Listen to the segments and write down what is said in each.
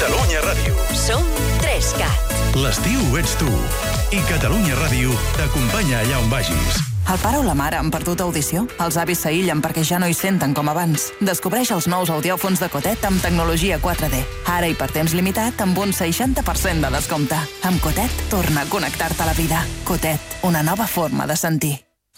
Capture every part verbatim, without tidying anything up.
Catalunya Ràdio. Som tres cat. L'estiu ets tu. I Catalunya Ràdio t'acompanya allà on vagis. El pare o la mare han perdut audició? Els avis s'aïllen perquè ja no hi senten com abans. Descobreix els nous audiòfons de Cotet amb tecnologia quatre D. Ara i per temps limitat amb un seixanta per cent de descompte. Amb Cotet, torna a connectar-te a la vida. Cotet, una nova forma de sentir.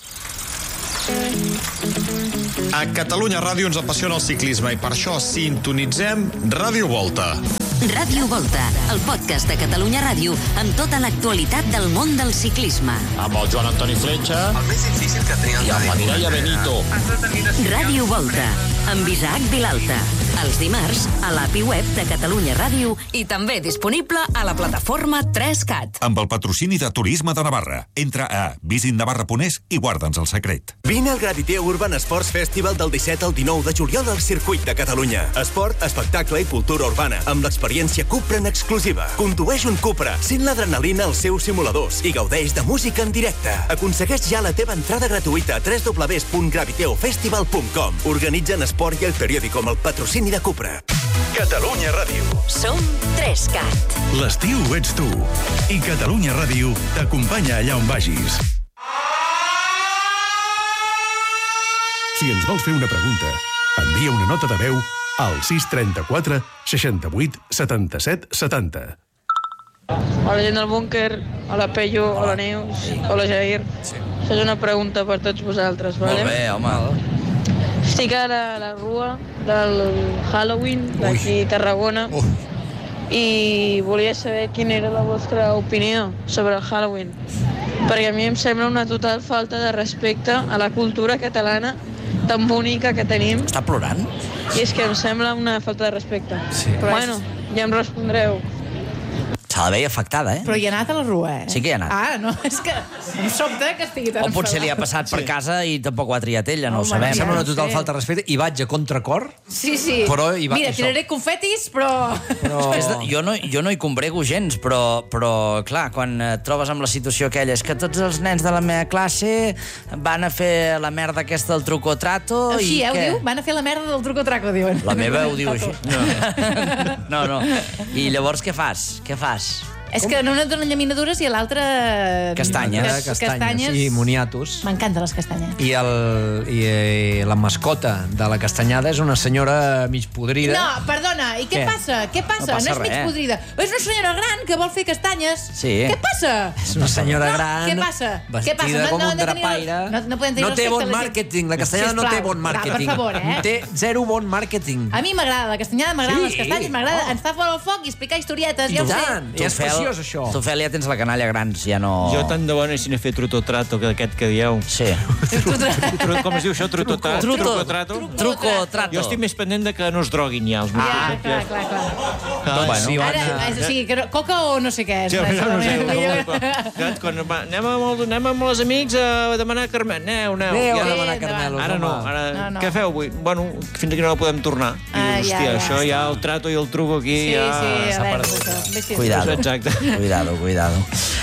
A Catalunya Ràdio ens apassiona el ciclisme i per això sintonitzem Ràdio Volta. Ràdio Volta, el podcast de Catalunya Ràdio amb tota l'actualitat del món del ciclisme. Amb el Joan Antoni Fletxa. El més difícil que tenia el I amb la Mireia Benito. Ràdio Volta, amb Isaac Vilalta. Els dimarts, a l'A P I web de Catalunya Ràdio i també disponible a la plataforma tres cat. Amb el patrocini de Turisme de Navarra. Entra a visit navarra punt es i guarda'ns el secret. Vine al Graviteo Urban Sports Festival del disset al dinou de juliol al Circuit de Catalunya. Esport, espectacle i cultura urbana, amb l'experiència Cupra en exclusiva. Condueix un Cupra, sent l'adrenalina als seus simuladors i gaudeix de música en directe. Aconsegueix ja la teva entrada gratuïta a w w w punt graviteo festival punt com. Organitzen Esport i El Periódico amb el patrocini de Cupra. Catalunya Ràdio. Som tres cat. L'estiu ets tu. I Catalunya Ràdio t'acompanya allà on vagis. Si ens vols fer una pregunta, envia una nota de veu al sis trenta-quatre seixanta-vuit setanta-set setanta. Hola, gent del búnquer, hola Pello, hola Neus, hola Jair. Sí. Això és una pregunta per tots vosaltres, vale? Molt bé, home. Estic ara a la rua del Halloween d'aquí a Tarragona Uh. i volia saber quina era la vostra opinió sobre el Halloween, perquè a mi em sembla una total falta de respecte a la cultura catalana tan bonica que tenim. Està plorant? I és que em sembla una falta de respecte. Sí. Però bueno, ja em respondreu. Se la veia afectada, eh? Però hi ha anat a la rua, eh? Sí que hi ha anat. Ah, no, és que em sobta que estigui tan O potser li ha enfadat. passat per casa i tampoc ho ha triat ella, no ho Home, sabem. ja Sembla una no total sé. falta de respecte i vaig a contracor. Sí, sí. Però hi va- Mira, això. tiraré confetis, però... Però... És de, jo, no, jo no hi combrego gens, però, però clar, quan et trobes amb la situació aquella, és que tots els nens de la meva classe van a fer la merda aquesta del truco-trato Així, i eh, ho què? diu? Van a fer la merda del truco-traco, diuen. La meva ho diu així. No. no, no. I llavors què fas? Què fas? És que en una et donen llaminadures i a l'altra... Castanyes. Cas- Castanyes, Castanyes. i moniatos. M'encanten les castanyes. I, el, i eh, la mascota de la castanyada és una senyora mig podrida. No, perdona, i què, Què? passa? Què passa? No passa és mig res. podrida. És una senyora gran que vol fer castanyes. Sí. Què passa? És una senyora No, gran, què passa? vestida Què passa? No- com no un han de tenir- drapaire. no- no podem tenir no té respecte bon a la gent. màrqueting. La castanyada no Sisplau, té bon va, per màrqueting. favor, eh? Té zero bon màrqueting. A mi m'agrada la castanyada, m'agraden Sí. les castanyes, m'agrada Oh. ens fa fora el foc i explicar historietes, ja ho sé. tant. I és preciós, això. Tu, Fel, ja tens la canalla grans, ja no... Jo tant de bo anessin a fer truco-trato, que aquest que dieu. Sí. Tru- Com es diu això? Truco-trato? Truco. Truco-trato? Truco-trato. Jo estic més pendent de que no es droguin ja els Ja, meus. clar, clar, clar. Ah, Doncs si van Ara, a... és, o sigui, que no, coca o no sé què és. Sí, no, no sé, Això, quan, quan va, anem, amb el, anem amb els amics a demanar carmel. Aneu, aneu. Aneu Ja- a demanar Sí, carmelos, Ara no, home. ara, No, no. què feu avui? Bueno, fins aquí no la podem tornar. I Ah, dius, ja, hòstia, ja. això ja, el trato i el truco aquí, Sí, ja sí, s'ha alerta, perdut. això. Vés-hi. Cuidado. Exacte. Cuidado, cuidado.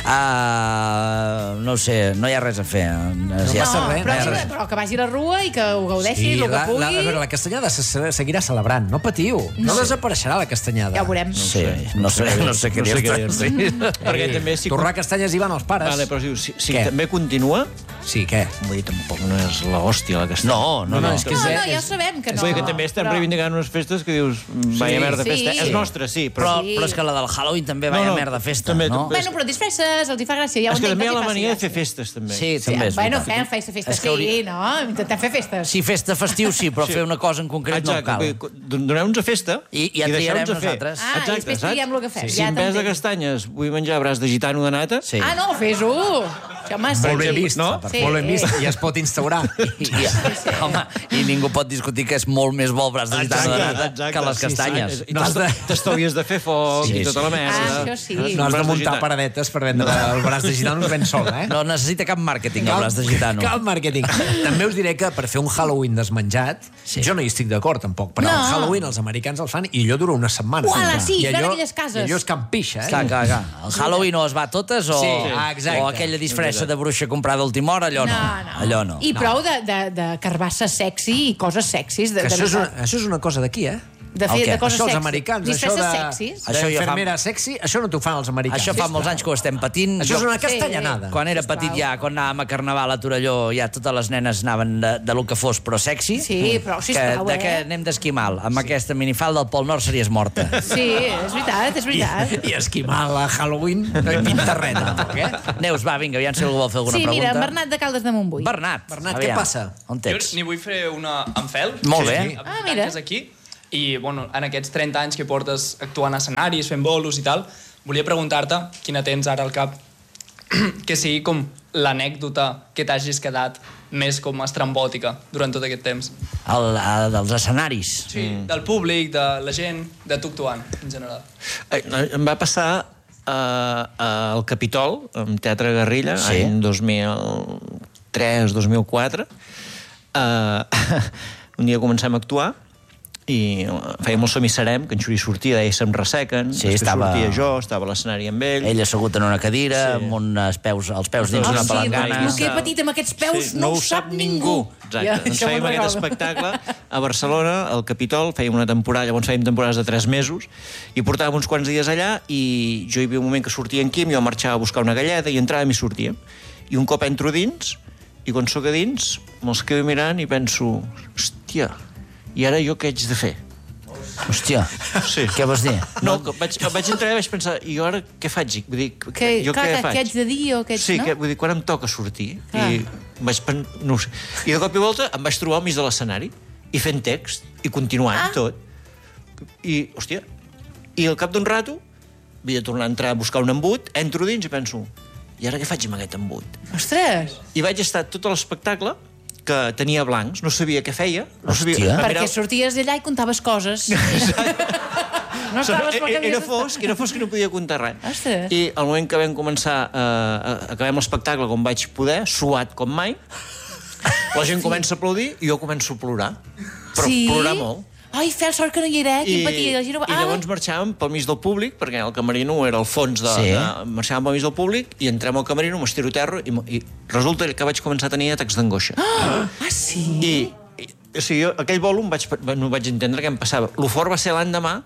Uh, no ho sé, no hi ha res a fer. No ja passa No, res, però, no hi ha sí, res. però que vagi a la rua i que ho gaudeixi, el que la, pugui. la, a veure, la castanyada se se seguirà celebrant, no patiu. No, desapareixerà la castanyada. Ja ho veurem. Sí, no sé, no sé què No sé què dir-te. dir-te. Sí. Perquè també si... Torrar castanyes hi van els pares. Vale, però si, si, si Què? també continua, Sí, què? vull dir, tampoc no és l'hòstia la castanya. No, no, no. és que No, és, no, ja ho és, sabem que no. Vull dir que també estem però- reivindicant unes festes que dius, vaya merda Sí. festa. Sí. És nostra, sí, Però, però... Sí. però és que la del Halloween també No, vaya no, merda festa, també- no? també- Bueno, però disfresses, els hi fa gràcia, ja ho És que entenc també hi ha els la hi faci mania de gràcia. fer festes, també. Sí, Sí, també és bueno, veritat. fem festa, festa, És que sí, hauria- no? Intentem fer festes. Sí, festa festiu sí, però fer una cosa en concret no Exacte, cal. vull dir, doneu-nos a festa I- i ja deixeu-nos triarem a fer. nosaltres. Ah, i després triem el que fem, Si ja en vez de t'entenc. castanyes vull menjar braç de gitano de nata... Sí. Ah, no, fes-ho. Això, home, sí. molt ben vist, no? Sí. Molt ben vist, i es pot instaurar. I, i, home, i ningú pot discutir que és molt més bo el braç de gitano de nata que les castanyes. Sí, sí. I No has de- t'estalvies de fer foc Sí, i tota la sí. merda. Ah, això sí. No has de Braç muntar gitano. paradetes per vendre el braç de gitanos ben sol, eh? No necessita cap màrqueting, el braç de gitano. Cal màrqueting. També us diré que per fer un Halloween desmenjat, Sí. jo no hi estic d'acord, tampoc. Però No. el Halloween els americans el fan i allò dura una setmana. Uala, sí, I fan allò, aquelles cases. I allò és can pixa, eh? Clar, clar, clar. El Halloween o es va a totes o, Sí, ah, exacte. o aquella disfressa de bruixa comprada a última hora, allò no. No, no. Allò no. I prou de, de, de carbassa sexy i coses sexis. De, Que de això, és una, veritat. això és una cosa d'aquí, eh? De fer, de coses això els sexy. americans, això Disfresses de... sexis. Això d'infermera sexy, això no t'ho fan els americans. Això fa molts anys que ho estem patint. Això és Jo- una castellanada. Quan era petit ja, quan anàvem a Carnaval a Torelló, ja totes les nenes anaven de, de lo que fos, però sexy. Sí, però sisplau, que, de eh? què anem d'esquimal? Amb sí. aquesta minifalda del Pol Nord series morta. Sí, és veritat, és veritat. I, i esquimal a Halloween no hi pinta res, tampoc, eh? Neus, va, vinga, aviam si algú vol fer alguna Sí, pregunta. mira, Bernat de Caldes de Montbui. Bernat, Bernat, aviam. què passa? On Jo ets? n'hi vull fer una amb fel. Molt bé. Ah, mira. És aquí. I, bueno, en aquests trenta anys que portes actuant a escenaris, fent bolos i tal, volia preguntar-te, quina tens ara al cap, que sigui com l'anècdota que t'hagis quedat més com estrambòtica durant tot aquest temps. El, el, dels escenaris. Sí, mm. del públic, de la gent, de tu actuant, en general. Eh, Em va passar uh, al Capitol, en Teatre Guerrilla, Sí. any dos mil tres dos mil quatre. Uh, un dia comencem a actuar i fèiem el Som-hi-serem, que en Xuri sortia, deia se'm ressequen, Sí, després estava- sortia jo, estava a l'escenari amb ell. Ell assegut en una cadira, Sí. amb uns peus, els peus dins Ah, una sí, palangana. el que he patit amb aquests peus no, ho sap ningú. Exacte. Ja, Doncs això fèiem me'n aquest recordo. espectacle a Barcelona, al Capitol, fèiem una temporada, llavors fèiem temporades de tres mesos, i portàvem uns quants dies allà, i jo hi havia un moment que sortia en Quim, jo marxava a buscar una galleda, i entràvem i sortíem. I un cop entro dins, i quan sóc a dins, me'ls quedo mirant i penso, hòstia, i ara jo què haig de fer? Hòstia, sí. Què vas dir? No, que vaig, vaig entrar i vaig pensar, i jo ara què faig? Vull dir, Que, jo clar, què que, faig? què haig de dir o què ets, Sí, no? que, vull dir, quan em toca sortir, Clar. i vaig pen... no ho sé. I de cop i volta em vaig trobar al mig de l'escenari, i fent text, i continuant Ah. tot. I, hòstia, i al cap d'un rato, havia de tornar a entrar a buscar un embut, entro dins i penso, i ara què faig amb aquest embut? Ostres! I vaig estar tot l'espectacle que tenia blancs, no sabia què feia. No sabia, Hòstia. em Perquè mirava- sorties d'allà i contaves coses. No estaves pel camí. era fosc, era fosc i no podia comptar res. Ostres. I al moment que vam començar, eh, acabem l'espectacle com vaig poder, suat com mai, la gent comença a aplaudir i jo començo a plorar. Però Sí? plorar molt. Ai, fel sort que no hi era, eh? Quin patia. La gent ho- I llavors marxàvem pel mig del públic, perquè el camerino era al fons de... Sí. de marxàvem pel mig del públic i entrem al camerino, m'estiro a terra i, i resulta que vaig començar a tenir atacs d'angoixa. Ah, sí? I, i o sigui, jo, aquell vol em vaig, no vaig entendre què em passava. Lo fort va ser l'endemà,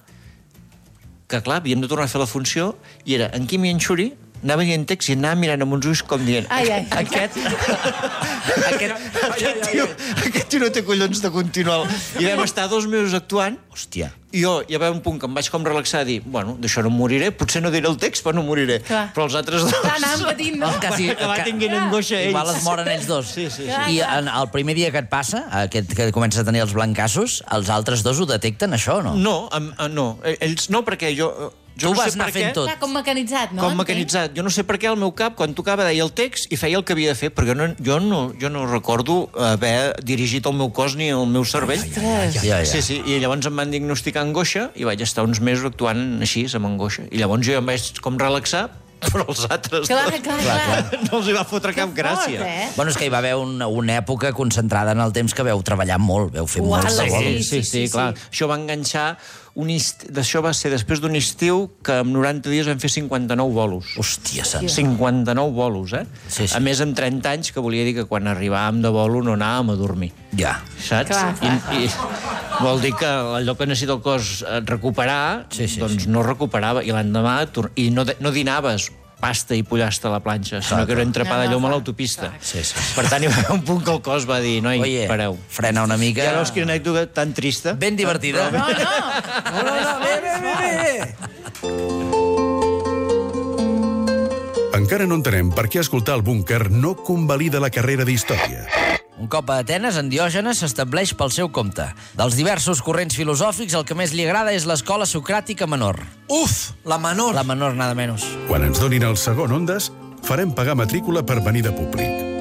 que clar, havíem de tornar a fer la funció, i era en Quim i en Xuri, anava dient text i anava mirant amb uns ulls com dient... Ai, ai. Aquest... aquest, aquest, tio, aquest tio no té collons de continuar. I vam estar dos mesos actuant. Hòstia. I jo hi va un punt que em vaig com relaxar a dir, bueno, d'això no em moriré, potser no diré el text, però no moriré. Clar. Però els altres dos... Clar, anàvem patint, no? Quasi, Van acabar tinguent angoixa ells. Igual es moren ells dos. Sí, sí, sí. Clar, I clar. en el primer dia que et passa, aquest que comença a tenir els blancassos, els altres dos ho detecten, això, o no? No, em, eh, no, ells no, perquè jo... jo Tu no vas sé anar per fent què, tot. Clar, com mecanitzat, no? Com Entenc. mecanitzat. Jo no sé per què al meu cap, quan tocava, deia el text i feia el que havia de fer, perquè jo no, jo no, jo no recordo haver dirigit el meu cos ni el meu cervell. Ostres. Ja, ja. Sí, sí, i llavors em van diagnosticar angoixa i vaig estar uns mesos actuant així, amb angoixa. I llavors jo em vaig com relaxar, però els altres Clar, dos clar, clar. no els hi va fotre cap gràcia. Fort, eh? Bueno, és que hi va haver una, una època concentrada en el temps que veu treballar molt, veu fer Uala, molts de sí. bolos. Sí, sí, sí, sí, clar. Això va enganxar... Un est... D'això va ser després d'un estiu que en noranta dies vam fer cinquanta-nou bolos. Hòstia, sant. cinquanta-nou bolos, eh? Sí, sí. A més, amb trenta anys, que volia dir que quan arribàvem de bolo no anàvem a dormir. Ja. Saps? Clar, clar. I, I vol dir que allò que necessita el cos eh, recuperar, Sí, sí, doncs sí. no recuperava. I l'endemà... tor- I no, de- no dinaves pasta i pollastre a la planxa, sinó que era entrepà de No, no, llom a clar. l'autopista. Sí, sí. Per tant, hi va haver un punt que el cos va dir, noi, Oye, pareu. frena una mica. Ja veus quina anècdota tan trista. Ben divertida. No, no. No, no, no, bé, bé, bé, bé. Encara no entenem per què escoltar el búnquer no convalida la carrera d'història. Un cop a Atenes, en Diògenes s'estableix pel seu compte. Dels diversos corrents filosòfics, el que més li agrada és l'escola socràtica menor. Uf, la menor. La menor, nada menys. Quan ens donin el segon Ondes, farem pagar matrícula per venir de públic.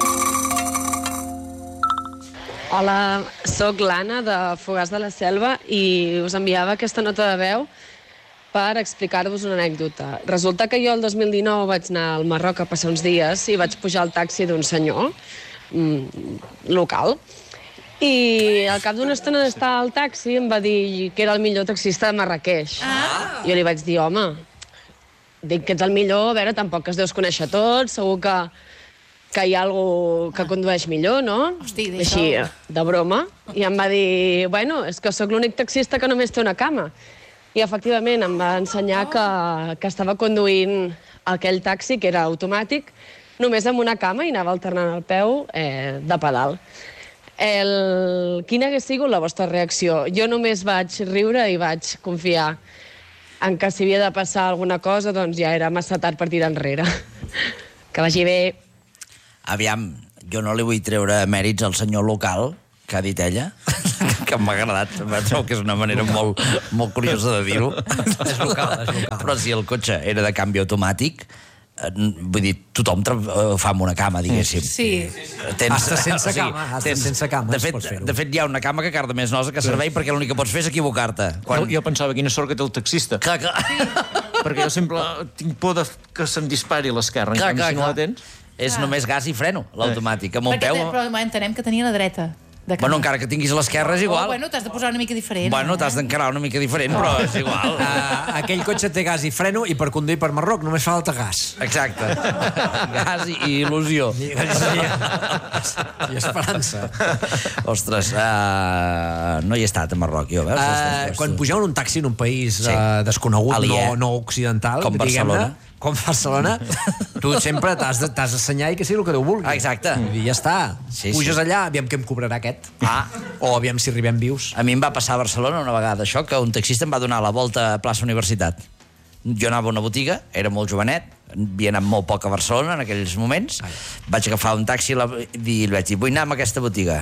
Hola, sóc l'Anna de Fogars de la Selva i us enviava aquesta nota de veu per explicar-vos una anècdota. Resulta que jo el dos mil dinou vaig anar al Marroc a passar uns dies i vaig pujar al taxi d'un senyor mm, local i al cap d'una estona d'estar al taxi em va dir que era el millor taxista de Marrakeix. Ah. Jo li vaig dir, home, dic que ets el millor, a veure, tampoc es deus conèixer tots, segur que que hi ha algú que condueix millor, no? Hosti, d'això. Així, de broma. I em va dir, bueno, és que sóc l'únic taxista que només té una cama. I, efectivament, em va ensenyar que, que estava conduint aquell taxi, que era automàtic, només amb una cama i anava alternant el peu eh, de pedal. El... Quina hagués sigut la vostra reacció? Jo només vaig riure i vaig confiar en que si havia de passar alguna cosa, doncs ja era massa tard per tirar enrere. Que vagi bé. Aviam, jo no li vull treure mèrits al senyor local, que ha dit ella, que m'ha agradat. Em trobo que és una manera molt, molt curiosa de dir-ho. És local, és local. Però si el cotxe era de canvi automàtic, vull dir, tothom ho fa amb una cama, diguéssim. Sí. Tens, Hasta sense cama, hasta tens, sense cama de fet, pots fer-ho. de fet, hi ha una cama que carda més nosa que servei perquè l'únic que pots fer és equivocar-te. Quan... Jo pensava, quina sort que té el taxista. Clar, clar. Perquè jo sempre tinc por de que se'm dispari l'esquerra. En Clar, canvi, clar, si no clar. la tens... És només gas i freno, l'automàtic. Amb un Perquè, peu... Però entenem que tenia la dreta. Bueno, encara que tinguis l'esquerra és igual. Oh, bueno, t'has de posar una mica diferent. Bueno, t'has d'encarar una mica diferent, però és igual. Uh, aquell cotxe té gas i freno i per conduir per Marroc només falta gas. Exacte. Gas i, i il·lusió. I, i, i esperança. Ostres, uh, no hi he estat a Marroc, jo. Veus? Uh, quan pugeu en un taxi en un país Sí. uh, desconegut, Aliè. no, no occidental, Com diguem-ne, Barcelona. com Barcelona, tu sempre t'has de- t'has d'assenyar i que sigui el que Déu vulgui. Exacte. I ja està. Sí, Puges sí. allà, aviam què em cobrarà aquest. Ah. O aviam si arribem vius. A mi em va passar a Barcelona una vegada això, que un taxista em va donar la volta a plaça Universitat. Jo anava a una botiga, era molt jovenet, havia anat molt poc a Barcelona en aquells moments, vaig agafar un taxi i la- i li vaig dir, vull anar a aquesta botiga.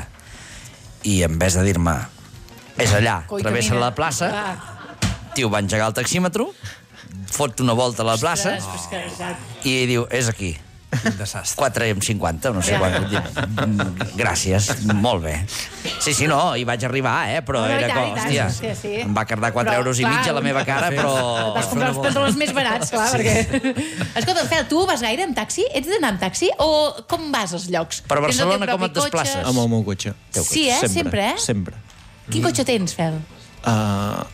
I en vez de dir-me, és allà, Coi, travessa camina. la plaça, Ah. tio, va engegar el taxímetre, fot una volta a la plaça Ostres, pues que, exacte. i diu, és aquí. Un desastre. quatre i cinquanta, no sé Ja. quan. Dic, "Mm, Gràcies, molt bé. Sí, sí, no, hi vaig arribar, eh? Però No, no, i era tant, com, i tant, hòstia, sí, sí. em va cardar quatre Però, euros i clar, mig a la meva cara, però... Vas comprar els pantalons més barats, clar, sí. perquè... Escolta, Fel, tu vas gaire amb taxi? Ets d'anar amb taxi? O com vas als llocs? Per Tens el teu Barcelona com propi et desplaces? cotxe? Amb el meu cotxe. Sí, eh? Sempre, eh? Sempre. Quin cotxe tens, Fel? Uh,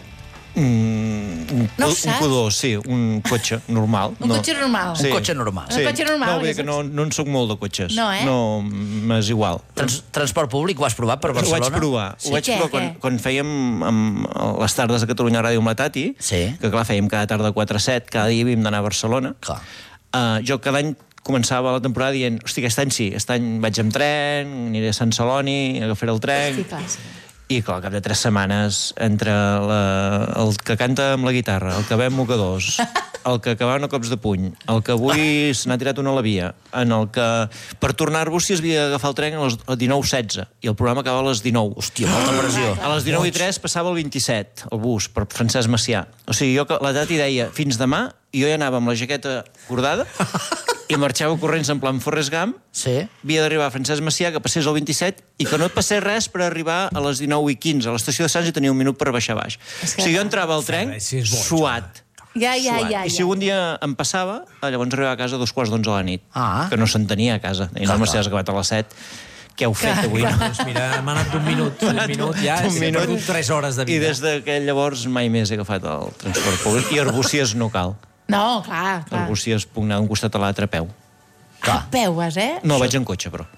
mm, un, No ho un saps? Q dos, sí, un cotxe normal. Un cotxe normal. Un cotxe normal. Un cotxe normal, No, vull dir ja que no, no en soc molt de cotxes. No, eh? No, m'és igual. Trans transport públic, ho has provat per Barcelona? Ho vaig provar. Sí. Ho vaig Què, provar quan, què? quan fèiem amb les tardes de Catalunya Ràdio amb la Tati, Sí. que clar, fèiem cada tarda quatre a set, cada dia havíem d'anar a Barcelona. Clar. Uh, jo cada any començava la temporada dient, hosti, aquest any sí, aquest any vaig amb tren, aniré a Sant Celoni, agafaré el tren... Sí, clar. I, clar, al cap de tres setmanes, entre la, el que canta amb la guitarra, el que ve amb mocadors, el que acabava a cops de puny, el que avui se n'ha tirat una a la via, en el que per tornar-vos s'hi havia d'agafar el tren a les dinou setze, i el programa acabava a les dinou. Hòstia, molta pressió. A les dinou i tres passava el vint-i-set, el bus, per Francesc Macià. O sigui, jo, que la Tati deia, fins demà, i jo ja anava amb la jaqueta cordada, i marxava corrents en plan Forrest Gump, Sí. havia d'arribar a Francesc Macià, que passés el vint-i-set, i que no et passés res per arribar a les dinou i quinze. A l'estació de Sants i tenia un minut per baixar baix. És que- O sigui, jo entrava al tren Sí, és boig, suat. Ja, ja, suat. ja. I si ja. algun dia em passava, llavors arribava a casa a dos quarts d'onze de la nit. Ah. Que no s'entenia a casa. I no, si has acabat a les set. Què heu fet avui? Doncs mira, m'ha anat d'un minut. Un minut ja, Un he minut. perdut tres hores de I vida. des d'aquell llavors mai més he agafat el transport públic. I Arbúcies no cal. No, clar, clar. Arbúcies puc anar d'un costat a l'altre a peu. A peu vas, eh? No, vaig en cotxe, però.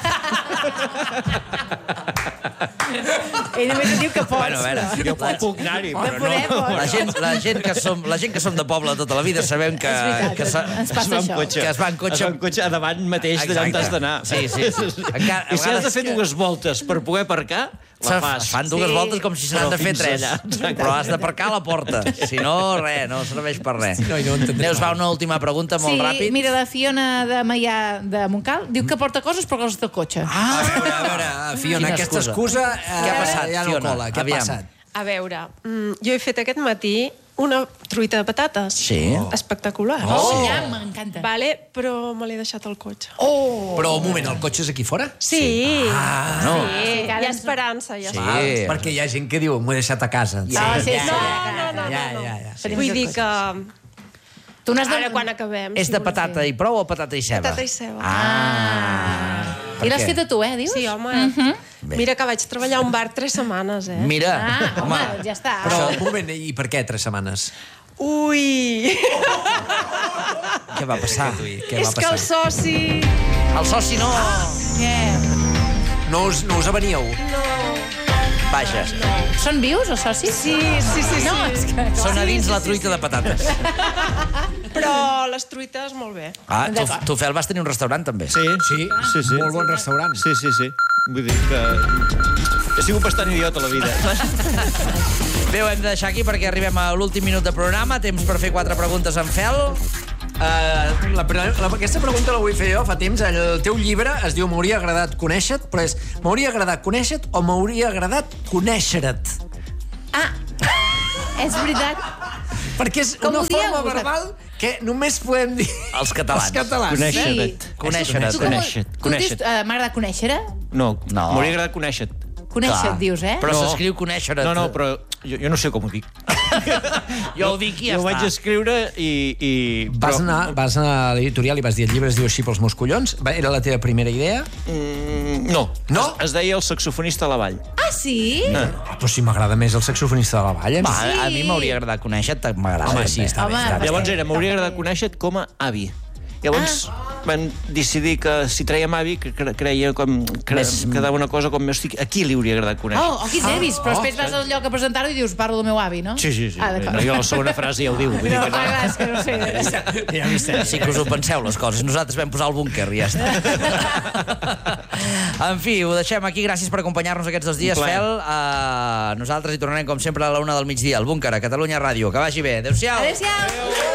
Ell només et diu que pots. Bueno, a veure, però- jo Puc, puc anar-hi, De però poder, no. pots. La gent, la, gent que som, la gent que som de poble tota la vida sabem que, És veritat, que, sa- ens passa va amb això. cotxe. que es va en cotxe. Es va en cotxe a davant mateix d'allà on Exacte. has d'anar. Sí, sí, sí. Encara- I si has de fer que- dues voltes per poder aparcar, la Se fas. es fan dues Sí. voltes com si se n'han Però de fer fins tres. allà. Exacte. Però has d'aparcar a la porta. Si no, res, no serveix per res. No, i no entendré Neus, mai. va una última pregunta molt Sí, ràpid. mira, la Fiona de Maià de Montcal diu que porta coses però coses del cotxe. Ah, A veure, a veure, Fiona, Quina aquesta excusa? excusa eh, Què ha passat, ja no Fiona? cola. Què Aviam. ha passat? A veure, mm, jo he fet aquest matí una truita de patates. Sí. Espectacular. Oh, sí. Ja, m'encanta. Vale, però me l'he deixat al cotxe. Oh! Però un moment, el cotxe és aquí fora? Sí. Ah, no. Sí, hi ha Ara- esperança, hi ha Sí. esperança. Perquè hi ha gent que diu, m'ho he deixat a casa. Ah, sí, sí. No, no, no, Ja, no. ja, ja. Sí. Vull dir que Tu n'has de... ara quan acabem... És si de voleu patata fer. i prou o patata i ceba? Patata i ceba. Ah. Per I l'has què? fet a tu, eh, dius? Sí, home. Bé. Mira que vaig treballar a un bar tres setmanes, eh? Mira, Ah, home, ja està. Però, un moment, i per què tres setmanes? Ui! què va passar? Què És va que el passar? soci El soci no... Què? No us, no us aveníeu? No. Vaja. Són vius, els socis? Sí, sí, sí. No, sí. és que... Són a Sí, dins sí, la sí, truita sí. de patates. Però les truites, molt bé. Ah, tu, tu, Fel, vas tenir un restaurant, també. Sí, Sí, sí, sí. molt bon restaurant. Sí, sí, sí. Vull dir que... He sigut bastant idiota a la vida. Bé, ho hem de deixar aquí perquè arribem a l'últim minut de programa. Temps per fer quatre preguntes en Fel. Uh, la, la, aquesta pregunta la vull fer jo fa temps. El teu llibre es diu M'hauria agradat conèixer-te, però és m'hauria agradat conèixer-te o m'hauria agradat conèixer-te? Ah, és veritat. Perquè és Com una ho dieu, forma vosaltres? verbal que només podem dir Els catalans. els catalans. Conèixer-te. Conèixer-te. Tu com- Conèixer-te. Tu dius, Conèixer-te. uh, m'ha agradat conèixer-te? No, No. m'hauria agradat conèixer-te. Conèixer-te, dius, eh? Però No. s'escriu conèixer-te. No, no, però jo, jo no sé com ho dic. Jo ho dic i ja jo ho vaig està. escriure i... i... Vas anar, vas anar a l'editorial i vas dir el llibre es diu així pels meus collons? Va, era la teva primera idea? Mm, no. No? Es, es deia El saxofonista a la vall. Ah, sí? Ah. Ah, però si m'agrada més el saxofonista de la Vall. Va, Sí. a mi m'hauria agradat conèixer-te, m'agrada. Home, sí, està Home, bé. Està bé. Llavors era, m'hauria agradat conèixer-te com a avi. Llavors ah. van decidir que si traiem avi, que cre creia com... Cre Més- que dava una cosa com... Hosti, a qui li hauria agradat conèixer? Oh, oh, quins nervis, però oh, després vas al lloc a presentar-ho i dius, parlo del meu avi, no? Sí, sí, sí. Ah, d'acord. no, jo la segona frase ja ho diu. Vull dir No, que clar, clar, és que no sé. Ja vist, Sí que us ho penseu, les coses. Nosaltres vam posar el búnquer i ja està. En fi, ho deixem aquí. Gràcies per acompanyar-nos aquests dos dies, Un plaer. Fel. Uh, nosaltres hi tornarem, com sempre, a la una del migdia, al búnquer, a Catalunya Ràdio. Que vagi bé. Adéu-siau. Adéu-siau.